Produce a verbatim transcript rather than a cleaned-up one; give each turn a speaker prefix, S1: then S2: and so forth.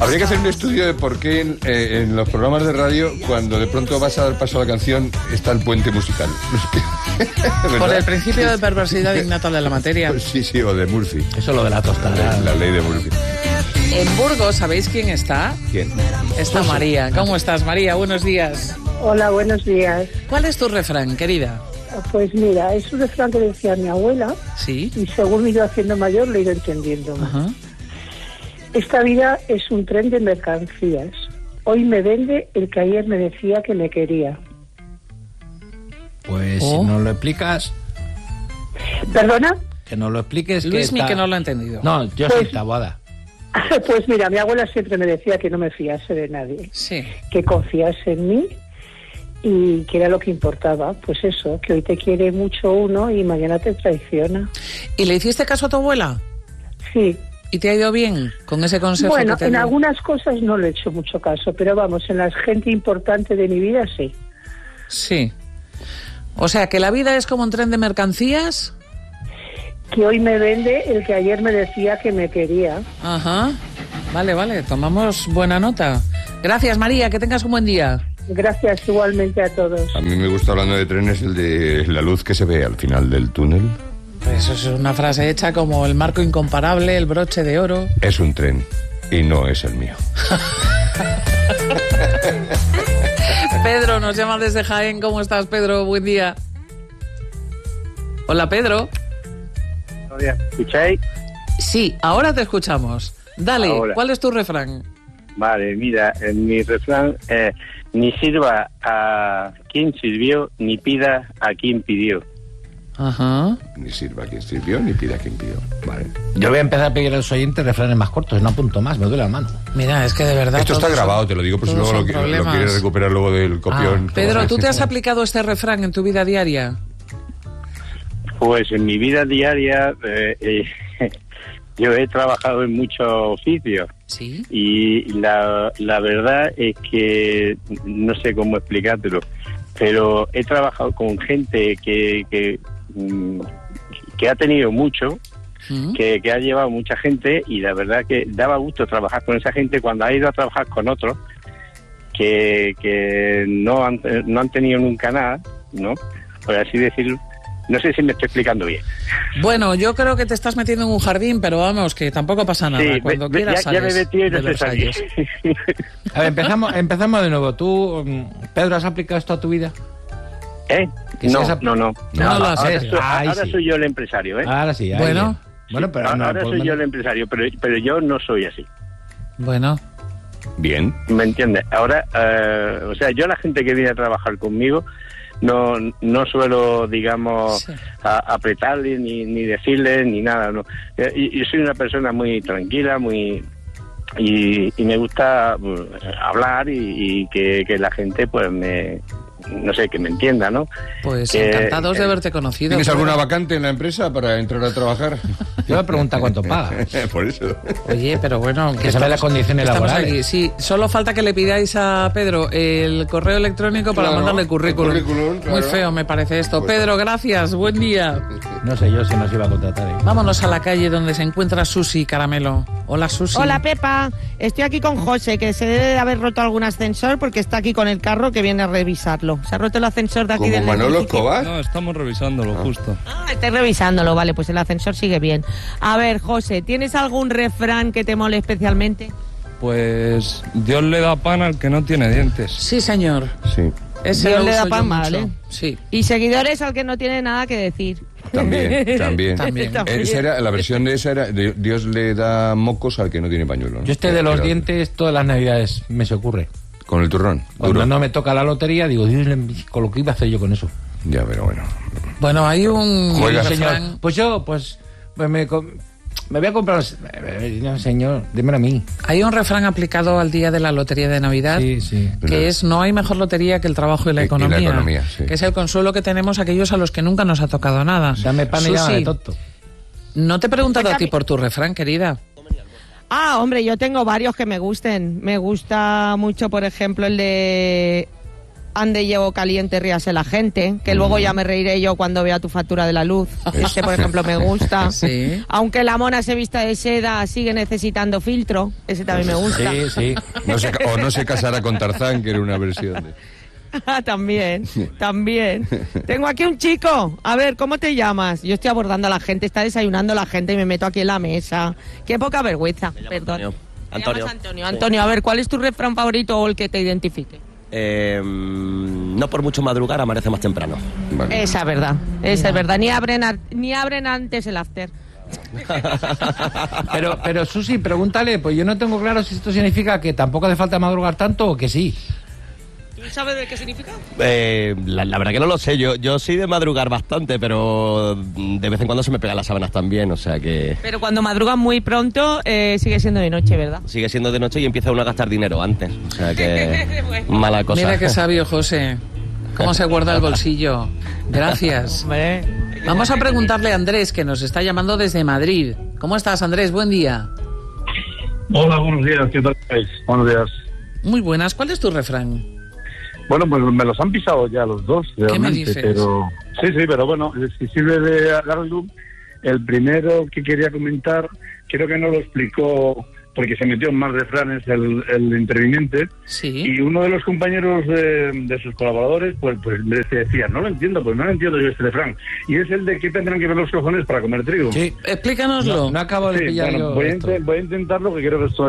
S1: Habría que hacer un estudio de por qué en, eh, en los programas de radio, cuando de pronto vas a dar paso a la canción, está el puente musical.
S2: Por el principio de perversidad innata de la materia.
S1: Pues sí, sí, o de Murphy.
S3: Eso es lo de la tostada.
S1: La, la ley de Murphy.
S2: En Burgos, ¿sabéis quién está?
S1: ¿Quién?
S2: Está María. ¿Cómo estás, María? Buenos días.
S4: Hola, buenos días.
S2: ¿Cuál es tu refrán, querida?
S4: Pues mira, es un refrán que decía mi abuela.
S2: Sí.
S4: Y según me he ido haciendo mayor, lo he ido entendiendo más.
S2: Ajá.
S4: Esta vida es un tren de mercancías. Hoy me vende el que ayer me decía que me quería.
S3: Pues
S2: Oh.
S3: si no lo explicas,
S4: ¿Perdona?
S3: que no lo expliques.
S2: Luismi,
S3: que,
S2: que
S3: está...
S2: no lo ha entendido.
S3: No, yo
S4: Pues-
S3: soy Taboada.
S4: Pues mira, mi abuela siempre me decía que no me fiase de nadie,
S2: Sí.
S4: que confiase en mí y que era lo que importaba. Pues eso, que hoy te quiere mucho uno y mañana te traiciona.
S2: ¿Y le hiciste caso a tu abuela?
S4: Sí.
S2: ¿Y te ha ido bien con ese consejo
S4: Bueno,
S2: que te
S4: en
S2: dio?
S4: algunas cosas no le he hecho mucho caso, pero vamos, en la gente importante de mi vida sí.
S2: Sí. O sea, que la vida es como un tren de mercancías.
S4: Que hoy me vende el que ayer me decía que me quería.
S2: Ajá. Vale, vale, tomamos buena nota. Gracias, María, que tengas un buen día.
S4: Gracias igualmente a todos.
S1: A mí me gusta, hablando de trenes, el de la luz que se ve al final del túnel.
S2: Eso es una frase hecha como el marco incomparable, el broche de oro.
S1: Es un tren y no es el mío.
S2: Pedro nos llama desde Jaén. ¿Cómo estás, Pedro? Buen día. Hola, Pedro.
S5: ¿Escucháis?
S2: Sí, ahora te escuchamos. Dale,
S5: Ahora.
S2: ¿cuál es tu refrán?
S5: Vale, mira, en mi refrán, eh, ni sirva a quien sirvió, ni pida a quien pidió.
S2: Ajá.
S1: Ni sirva a quien sirvió, ni pida a quien pidió. Vale.
S3: Yo voy a empezar a pedir a los oyentes refranes más cortos, no apunto más, me duele la mano.
S2: Mira, es que de verdad...
S1: Esto está
S2: todos
S1: grabado,
S2: son-
S1: te lo digo, por si
S2: todos
S1: luego lo,
S2: son
S1: qui- lo
S2: problemas.
S1: quieres recuperar luego del copión.
S3: Ah,
S2: Pedro, ¿tú te has
S1: Sí.
S2: aplicado este refrán en tu vida diaria?
S5: Pues en mi vida diaria, eh, eh, yo he trabajado en muchos oficios
S2: Sí.
S5: y la, la verdad es que no sé cómo explicártelo, pero he trabajado con gente que, que, mm, que ha tenido mucho,
S2: ¿Mm?
S5: que, que ha llevado mucha gente, y la verdad que daba gusto trabajar con esa gente cuando ha ido a trabajar con otros que, que no, han, no han tenido nunca nada, ¿no? Por así decirlo. No sé si me estoy explicando bien.
S2: Bueno, yo creo que te estás metiendo en un jardín, pero vamos, que tampoco pasa nada.
S5: Sí,
S2: Cuando
S5: me-
S2: quieras
S5: ya, ya me
S2: sales
S5: metí y no
S2: de
S5: sé salir.
S2: Versalles.
S3: A ver, empezamos, empezamos de nuevo. ¿Tú, mm, Pedro, has aplicado esto a tu vida?
S5: ¿Eh?
S3: Que si
S5: No,
S3: has apl-
S5: no, no.
S2: No lo has
S5: ahora
S2: hecho.
S5: soy,
S3: Ay,
S5: ahora
S3: sí.
S5: soy yo el empresario, ¿eh?
S3: Ahora sí. ahí
S2: Bueno.
S3: bien. Bueno, pero
S5: ahora
S3: no,
S5: ahora
S3: por lo
S5: soy yo el
S3: menos-
S5: empresario, pero, pero yo no soy así.
S2: Bueno,
S1: Bien.
S5: ¿Me entiendes? Ahora, eh, o sea, yo la gente que viene a trabajar conmigo no no suelo, digamos,
S2: Sí.
S5: a- apretarle ni, ni decirle ni nada. No. Eh, y- Yo soy una persona muy tranquila, muy y, y me gusta pues, hablar y, y que, que la gente, pues, me no sé, que me entienda, ¿no?
S2: pues
S5: Que-
S2: encantados de
S5: que-
S2: haberte conocido.
S1: ¿Tienes
S2: Pedro.
S1: alguna vacante en la empresa para entrar a trabajar?
S3: Yo me pregunto cuánto paga.
S1: Por eso.
S2: Oye, pero bueno...
S3: Que se vean las condiciones
S2: estamos
S3: laborales.
S2: aquí. Sí, solo falta que le pidáis a Pedro el correo electrónico para
S1: Claro,
S2: mandarle currículum.
S1: el currículum, claro.
S2: Muy feo me parece esto.
S1: Pues-
S2: Pedro, gracias, buen día.
S3: No sé yo si nos iba a contratar. ¿eh?
S2: Vámonos a la calle donde se encuentra Susi Caramelo. Hola, Susi.
S6: Hola Pepa, estoy aquí con José, que se debe de haber roto algún ascensor porque está aquí con el carro que viene a revisarlo. Se ha roto el ascensor de aquí
S1: Como
S6: del
S1: Manolo
S6: edificio.
S1: Escobar.
S7: No, estamos revisándolo, justo.
S6: Ah, estoy revisándolo, vale, pues el ascensor sigue bien. A ver, José, ¿tienes algún refrán que te mole especialmente?
S7: Pues Dios le da pan al que no tiene dientes.
S2: Sí, señor.
S1: Sí.
S2: Ese
S6: Dios
S2: lo
S6: le da
S2: uso yo
S6: pan,
S2: mucho.
S6: vale.
S2: Sí.
S6: Y seguidores al que no tiene nada que decir.
S1: También, también.
S2: También.
S1: Esa era, la versión de esa era de Dios le da mocos al que no tiene pañuelo, ¿no?
S3: Yo este de los
S1: Era-
S3: dientes todas las navidades me se ocurre.
S1: Con el turrón.
S3: Cuando
S1: duro.
S3: no me toca la lotería, digo, Dios, con lo que iba a hacer yo con eso.
S1: Ya, pero bueno.
S2: Bueno, hay un
S1: Juegas-
S3: Señor,
S2: refrán...
S3: pues yo, pues, pues me, com- me voy a comprar... No, señor, dímelo a mí.
S2: Hay un refrán aplicado al día de la lotería de Navidad,
S3: Sí, sí.
S2: que es: no hay mejor lotería que el trabajo y la
S1: Y- y la
S2: economía.
S1: economía, sí.
S2: Que es el consuelo que tenemos aquellos a los que nunca nos ha tocado nada.
S3: Dame pan y
S2: Susi,
S3: llámame tonto.
S2: no te he preguntado a ti
S6: Cuéntame.
S2: por tu refrán, querida.
S6: Ah, hombre, yo tengo varios que me gusten. Me gusta mucho, por ejemplo, el de... ande llevo caliente, ríase la gente, que luego ya me reiré yo cuando vea tu factura de la luz. Ese, por ejemplo, me gusta.
S2: Sí.
S6: Aunque la mona se vista de seda, sigue necesitando filtro. Ese también me gusta.
S3: Sí, sí.
S1: No se ca- o no se casará con Tarzán, que era una versión de...
S6: También, también. Tengo aquí un chico. A ver, ¿cómo te llamas? Yo estoy abordando a la gente, está desayunando la gente y me meto aquí en la mesa. Qué poca vergüenza, perdón.
S8: Antonio.
S6: ¿Te
S8: Antonio.
S6: llamas Antonio. Antonio, a ver, ¿cuál es tu refrán favorito o el que te identifique?
S8: Eh, no por mucho madrugar, amanece más temprano.
S1: Vale.
S6: Esa es verdad, esa es verdad. Ni abren, ar- ni abren antes el after.
S3: Pero, pero Susi, pregúntale, pues yo no tengo claro si esto significa que tampoco hace falta madrugar tanto o que sí.
S6: ¿Tú sabes de qué significa?
S8: Eh, la, la verdad que no lo sé, yo, yo soy de madrugar bastante, pero de vez en cuando se me pegan las sábanas también, o sea que
S6: Pero cuando madrugan muy pronto, eh, sigue siendo de noche, ¿verdad?
S8: sigue siendo de noche y empieza uno a gastar dinero antes, o sea que
S6: Bueno.
S8: mala cosa.
S2: Mira qué sabio, José. ¿Cómo se guarda el bolsillo? Gracias.
S6: Hombre.
S2: Vamos a preguntarle a Andrés, que nos está llamando desde Madrid. ¿Cómo estás, Andrés? Buen día.
S9: Hola, buenos días, ¿qué tal estáis? Buenos días.
S2: Muy buenas. ¿Cuál es tu refrán?
S9: Bueno, pues me los han pisado ya los dos, realmente,
S2: me dices?
S9: pero sí, sí, pero bueno, si sirve de darle luz, el primero que quería comentar, creo que no lo explicó porque se metió en más refranes el, el interviniente,
S2: Sí.
S9: y uno de los compañeros de, de sus colaboradores, pues, pues le decía, no lo entiendo, pues no lo entiendo yo este refrán, y es el de que tendrán que ver los cojones para comer trigo.
S3: Sí.
S2: Explícanoslo.
S3: No, no acabo de
S9: Sí,
S3: pillar
S9: bueno,
S3: yo
S9: voy, a
S3: esto.
S9: inte- voy a intentarlo, que creo que esto